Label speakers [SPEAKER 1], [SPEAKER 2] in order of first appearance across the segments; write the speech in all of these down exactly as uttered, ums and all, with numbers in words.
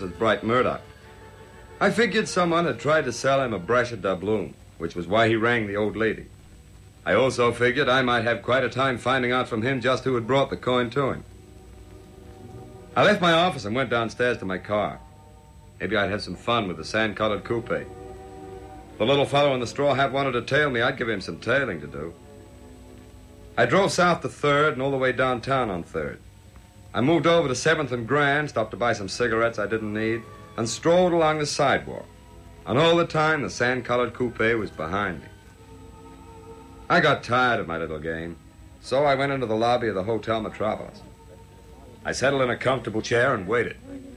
[SPEAKER 1] as Bright Murdoch. I figured someone had tried to sell him a Brescia doubloon, which was why he rang the old lady. I also figured I might have quite a time finding out from him just who had brought the coin to him. I left my office and went downstairs to my car. Maybe I'd have some fun with the sand-colored coupe. If the little fellow in the straw hat wanted to tail me, I'd give him some tailing to do. I drove south to third and all the way downtown on third. I moved over to seventh and Grand, stopped to buy some cigarettes I didn't need, and strolled along the sidewalk. And all the time, the sand-colored coupe was behind me. I got tired of my little game, so I went into the lobby of the Hotel Metropolis. I settled in a comfortable chair and waited.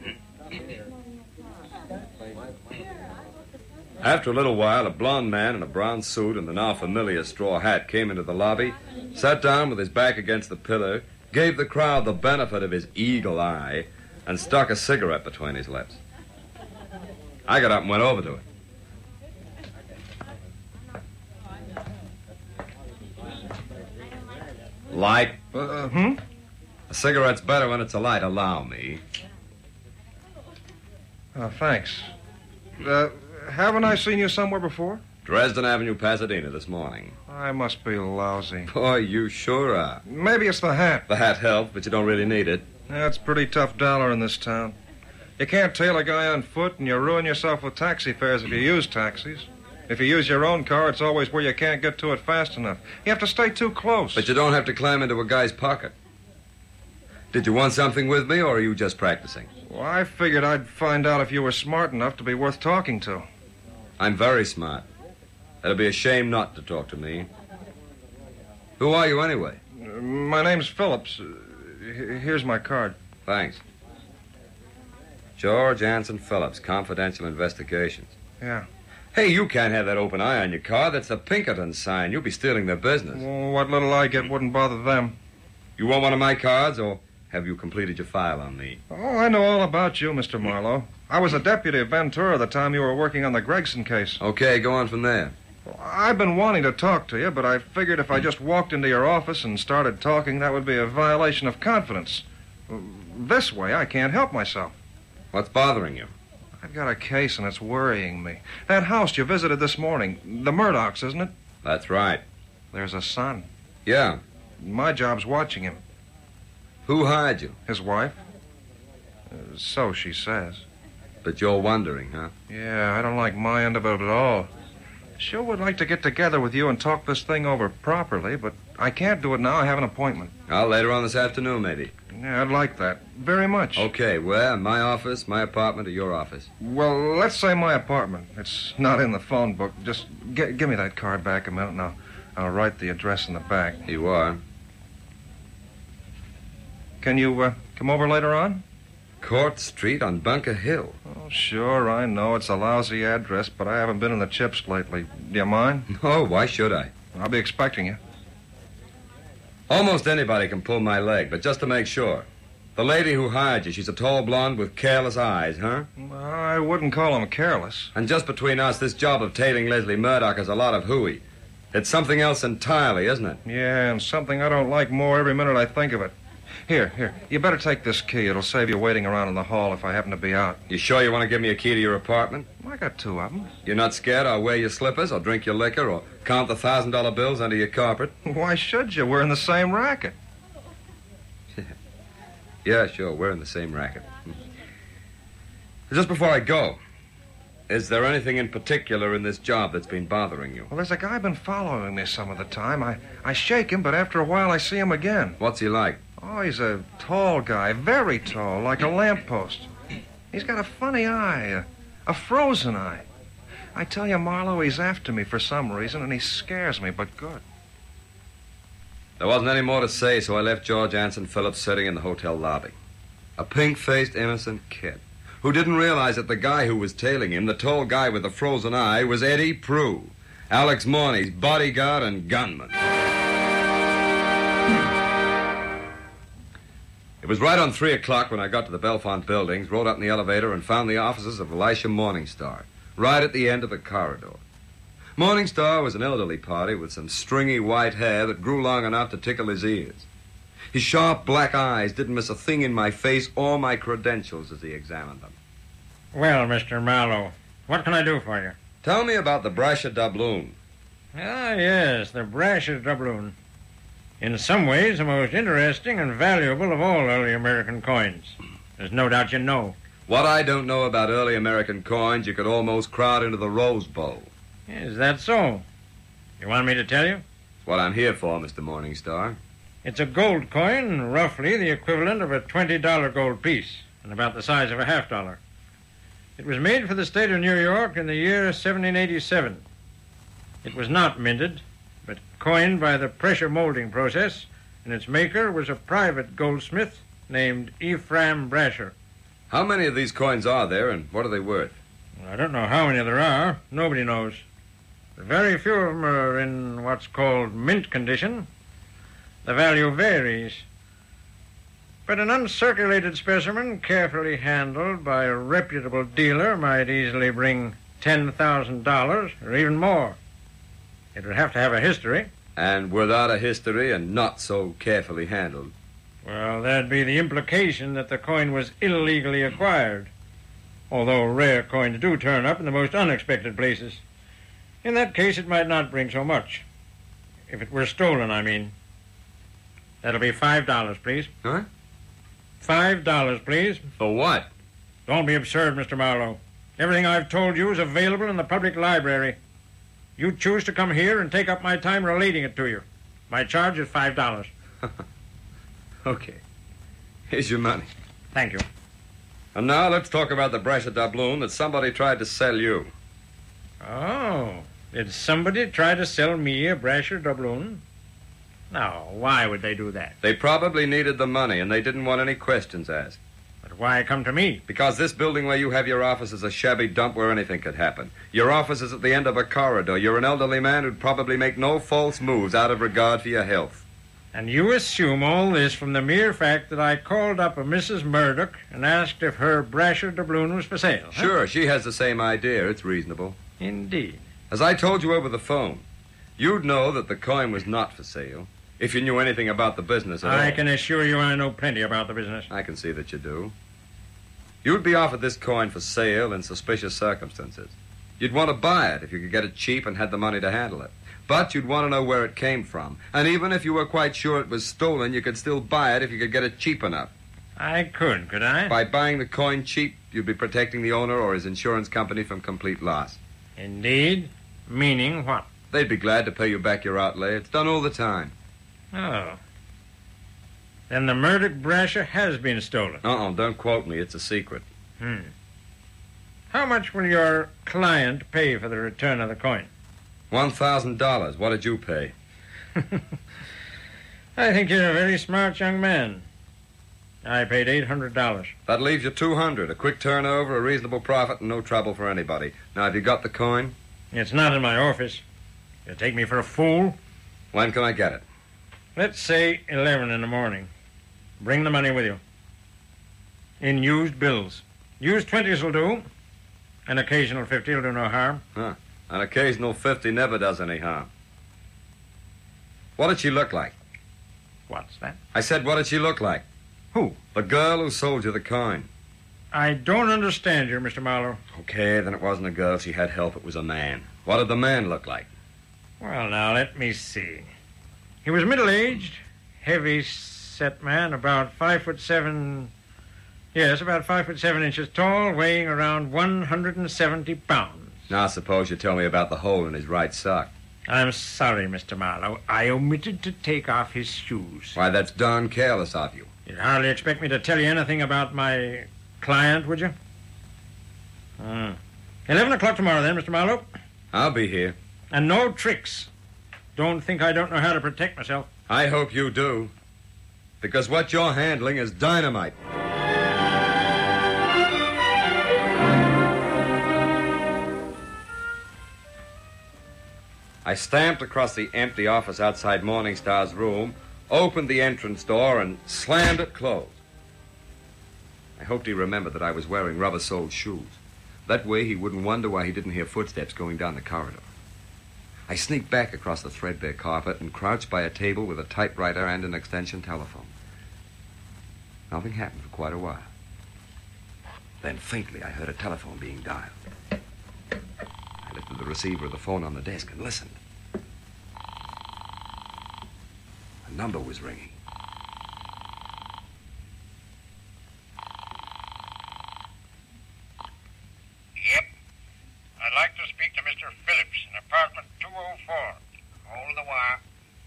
[SPEAKER 1] After a little while, a blond man in a brown suit and the now familiar straw hat came into the lobby, sat down with his back against the pillar, gave the crowd the benefit of his eagle eye, and stuck a cigarette between his lips. I got up and went over to it. Light?
[SPEAKER 2] Uh, hmm?
[SPEAKER 1] A cigarette's better when it's a light. Allow me.
[SPEAKER 2] Oh, thanks. Uh, haven't I seen you somewhere before?
[SPEAKER 1] Dresden Avenue, Pasadena, this morning.
[SPEAKER 2] I must be lousy.
[SPEAKER 1] Boy, you sure are.
[SPEAKER 2] Maybe it's the hat.
[SPEAKER 1] The hat helps, but you don't really need it.
[SPEAKER 2] That's a pretty tough dollar in this town. You can't tail a guy on foot, and you ruin yourself with taxi fares if you use taxis. If you use your own car, it's always where you can't get to it fast enough. You have to stay too close.
[SPEAKER 1] But you don't have to climb into a guy's pocket. Did you want something with me, or are you just practicing?
[SPEAKER 2] Well, I figured I'd find out if you were smart enough to be worth talking to.
[SPEAKER 1] I'm very smart. It'd be a shame not to talk to me. Who are you, anyway?
[SPEAKER 2] Uh, my name's Phillips. Uh, here's my card.
[SPEAKER 1] Thanks. George Anson Phillips, Confidential Investigations.
[SPEAKER 2] Yeah.
[SPEAKER 1] Hey, you can't have that open eye on your car. That's the Pinkerton sign. You'll be stealing their business.
[SPEAKER 2] Well, what little I get wouldn't bother them.
[SPEAKER 1] You want one of my cards, or have you completed your file on me?
[SPEAKER 2] Oh, I know all about you, Mister Marlowe. I was a deputy of Ventura the time you were working on the Gregson case.
[SPEAKER 1] Okay, go on from there.
[SPEAKER 2] Well, I've been wanting to talk to you, but I figured if I just walked into your office and started talking, that would be a violation of confidence. This way, I can't help myself.
[SPEAKER 1] What's bothering you?
[SPEAKER 2] I've got a case, and it's worrying me. That house you visited this morning, the Murdochs, isn't it?
[SPEAKER 1] That's right.
[SPEAKER 2] There's a son.
[SPEAKER 1] Yeah.
[SPEAKER 2] My job's watching him.
[SPEAKER 1] Who hired you?
[SPEAKER 2] His wife. Uh, so she says.
[SPEAKER 1] But you're wondering, huh?
[SPEAKER 2] Yeah, I don't like my end of it at all. Sure would like to get together with you and talk this thing over properly, but I can't do it now. I have an appointment.
[SPEAKER 1] Well, later on this afternoon, maybe.
[SPEAKER 2] Yeah, I'd like that. Very much.
[SPEAKER 1] Okay, where? My office, my apartment, or your office?
[SPEAKER 2] Well, let's say my apartment. It's not in the phone book. Just g- give me that card back a minute, and I'll, I'll write the address in the back.
[SPEAKER 1] You are.
[SPEAKER 2] Can you uh, come over later on?
[SPEAKER 1] Court Street on Bunker Hill.
[SPEAKER 2] Oh, sure, I know. It's a lousy address, but I haven't been in the chips lately. Do you mind?
[SPEAKER 1] No, why should I?
[SPEAKER 2] I'll be expecting you.
[SPEAKER 1] Almost anybody can pull my leg, but just to make sure. The lady who hired you, she's a tall blonde with careless eyes, huh?
[SPEAKER 2] I wouldn't call him careless.
[SPEAKER 1] And just between us, this job of tailing Leslie Murdoch is a lot of hooey. It's something else entirely, isn't it?
[SPEAKER 2] Yeah, and something I don't like more every minute I think of it. Here, here, you better take this key. It'll save you waiting around in the hall if I happen to be out.
[SPEAKER 1] You sure you want to give me a key to your apartment?
[SPEAKER 2] I got two of them.
[SPEAKER 1] You're not scared I'll wear your slippers or drink your liquor or count the thousand dollar bills under your carpet?
[SPEAKER 2] Why should you? We're in the same racket.
[SPEAKER 1] Yeah, sure, we're in the same racket. Just before I go, is there anything in particular in this job that's been bothering you?
[SPEAKER 2] Well, there's a guy been following me some of the time. I, I shake him, but after a while I see him again.
[SPEAKER 1] What's he like?
[SPEAKER 2] Oh, he's a tall guy, very tall, like a lamppost. He's got a funny eye, a, a frozen eye. I tell you, Marlowe, he's after me for some reason, and he scares me, but good.
[SPEAKER 1] There wasn't any more to say, so I left George Anson Phillips sitting in the hotel lobby. A pink-faced, innocent kid who didn't realize that the guy who was tailing him, the tall guy with the frozen eye, was Eddie Prue, Alex Morney's bodyguard and gunman. It was right on three o'clock when I got to the Belfont buildings, rode up in the elevator, and found the offices of Elisha Morningstar, right at the end of the corridor. Morningstar was an elderly party with some stringy white hair that grew long enough to tickle his ears. His sharp black eyes didn't miss a thing in my face or my credentials as he examined them.
[SPEAKER 3] Well, Mister Marlowe, what can I do for you?
[SPEAKER 1] Tell me about the Brasher doubloon.
[SPEAKER 3] Ah, yes, the Brasher doubloon. In some ways, the most interesting and valuable of all early American coins. There's no doubt you know.
[SPEAKER 1] What I don't know about early American coins, you could almost crowd into the Rose Bowl.
[SPEAKER 3] Is that so? You want me to tell you?
[SPEAKER 1] It's what I'm here for, Mister Morningstar.
[SPEAKER 3] It's a gold coin, roughly the equivalent of a twenty dollar gold piece, and about the size of a half dollar. It was made for the state of New York in the year seventeen eighty-seven. It was not minted, but coined by the pressure molding process, and its maker was a private goldsmith named Ephraim Brasher.
[SPEAKER 1] How many of these coins are there, and what are they worth?
[SPEAKER 3] Well, I don't know how many there are. Nobody knows. Very few of them are in what's called mint condition. The value varies. But an uncirculated specimen, carefully handled by a reputable dealer, might easily bring ten thousand dollars or even more. It would have to have a history.
[SPEAKER 1] And without a history and not so carefully handled?
[SPEAKER 3] Well, that'd be the implication that the coin was illegally acquired. Although rare coins do turn up in the most unexpected places. In that case, it might not bring so much. If it were stolen, I mean. That'll be five dollars, please.
[SPEAKER 1] Huh?
[SPEAKER 3] Five dollars, please.
[SPEAKER 1] For what?
[SPEAKER 3] Don't be absurd, Mister Marlowe. Everything I've told you is available in the public library. You choose to come here and take up my time relating it to you. My charge is five dollars.
[SPEAKER 1] Okay. Here's your money.
[SPEAKER 3] Thank you.
[SPEAKER 1] And now let's talk about the Brasher doubloon that somebody tried to sell you.
[SPEAKER 3] Oh, did somebody try to sell me a Brasher doubloon? Now, why would they do that?
[SPEAKER 1] They probably needed the money, and they didn't want any questions asked.
[SPEAKER 3] But why come to me?
[SPEAKER 1] Because this building where you have your office is a shabby dump where anything could happen. Your office is at the end of a corridor. You're an elderly man who'd probably make no false moves out of regard for your health.
[SPEAKER 3] And you assume all this from the mere fact that I called up a Missus Murdoch and asked if her Brasher doubloon was for sale. Huh?
[SPEAKER 1] Sure, she has the same idea. It's reasonable.
[SPEAKER 3] Indeed.
[SPEAKER 1] As I told you over the phone, you'd know that the coin was not for sale if you knew anything about the business at all.
[SPEAKER 3] I can assure you I know plenty about the business.
[SPEAKER 1] I can see that you do. You'd be offered this coin for sale in suspicious circumstances. You'd want to buy it if you could get it cheap and had the money to handle it. But you'd want to know where it came from. And even if you were quite sure it was stolen, you could still buy it if you could get it cheap enough.
[SPEAKER 3] I could, could I?
[SPEAKER 1] By buying the coin cheap, you'd be protecting the owner or his insurance company from complete loss.
[SPEAKER 3] Indeed? Meaning what?
[SPEAKER 1] They'd be glad to pay you back your outlay. It's done all the time.
[SPEAKER 3] Oh. Then the Murdoch Brasher has been stolen.
[SPEAKER 1] Uh-uh, don't quote me. It's a secret.
[SPEAKER 3] Hmm. How much will your client pay for the return of the coin?
[SPEAKER 1] One thousand dollars. What did you pay?
[SPEAKER 3] I think you're a very smart young man. I paid eight hundred dollars.
[SPEAKER 1] That leaves you two hundred. A quick turnover, a reasonable profit, and no trouble for anybody. Now, have you got the coin?
[SPEAKER 3] It's not in my office. You take me for a fool?
[SPEAKER 1] When can I get it?
[SPEAKER 3] Let's say eleven in the morning. Bring the money with you. In used bills. Used twenties will do. An occasional fifty will do no harm.
[SPEAKER 1] Huh. An occasional fifty never does any harm. What did she look like?
[SPEAKER 3] What's that?
[SPEAKER 1] I said, what did she look like?
[SPEAKER 3] Who?
[SPEAKER 1] The girl who sold you the coin.
[SPEAKER 3] I don't understand you, Mister Marlowe.
[SPEAKER 1] Okay, then it wasn't a girl. She had help. It was a man. What did the man look like?
[SPEAKER 3] Well, now, let me see. He was middle-aged, heavy-set man, about five foot seven... Yes, about five foot seven inches tall, weighing around one hundred seventy pounds.
[SPEAKER 1] Now, suppose you tell me about the hole in his right sock.
[SPEAKER 3] I'm sorry, Mister Marlowe. I omitted to take off his shoes.
[SPEAKER 1] Why, that's darn careless of you.
[SPEAKER 3] You'd hardly expect me to tell you anything about my client, would you? Hmm. Eleven o'clock tomorrow, then, Mister Marlowe.
[SPEAKER 1] I'll be here.
[SPEAKER 3] And no tricks. Don't think I don't know how to protect myself.
[SPEAKER 1] I hope you do. Because what you're handling is dynamite. I stamped across the empty office outside Morningstar's room, opened the entrance door, and slammed it closed. I hoped he remembered that I was wearing rubber-soled shoes. That way he wouldn't wonder why he didn't hear footsteps going down the corridor. I sneaked back across the threadbare carpet and crouched by a table with a typewriter and an extension telephone. Nothing happened for quite a while. Then faintly, I heard a telephone being dialed. I lifted the receiver of the phone on the desk and listened. A number was ringing.
[SPEAKER 4] Yep. I'd like to speak to Mister Phillips in apartment two oh four. Hold the wire.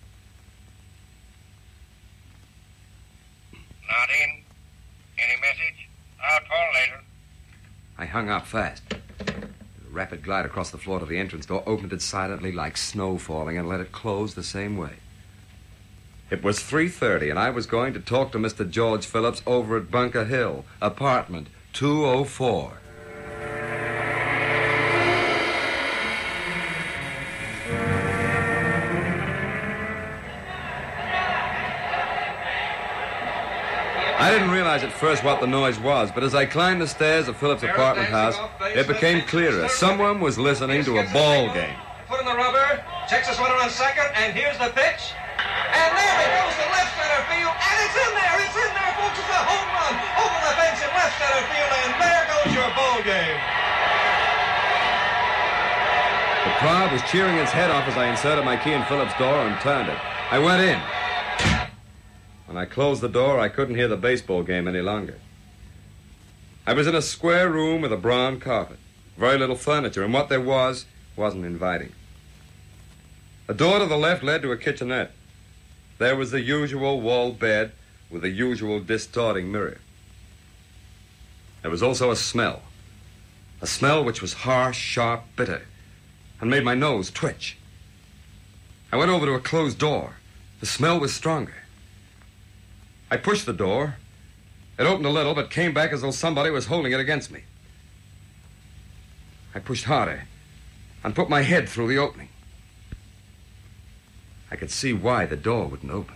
[SPEAKER 4] Not in. Any message? I'll call later.
[SPEAKER 1] I hung up fast. A rapid glide across the floor to the entrance door, opened it silently like snow falling, and let it close the same way. It was three thirty, and I was going to talk to Mister George Phillips over at Bunker Hill, apartment two oh four. I didn't realize at first what the noise was, but as I climbed the stairs of Phillips' apartment house, it became clearer. Someone was listening to a ball game.
[SPEAKER 2] Put in the rubber, checks his runner on second, and here's the pitch. And there it goes to left center field, and it's in there, it's in there, folks. It's a home run over the fence in left center field, and there goes your ball game.
[SPEAKER 1] The crowd was cheering its head off as I inserted my key in Phillips' door and turned it. I went in. When I closed the door, I couldn't hear the baseball game any longer. I was in a square room with a brown carpet, very little furniture, and what there was wasn't inviting. A door to the left led to a kitchenette. There was the usual wall bed with the usual distorting mirror. There was also a smell, a smell which was harsh, sharp, bitter, and made my nose twitch. I went over to a closed door. The smell was stronger. I pushed the door. It opened a little, but came back as though somebody was holding it against me. I pushed harder and put my head through the opening. I could see why the door wouldn't open.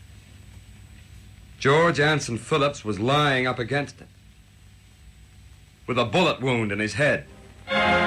[SPEAKER 1] George Anson Phillips was lying up against it, with a bullet wound in his head.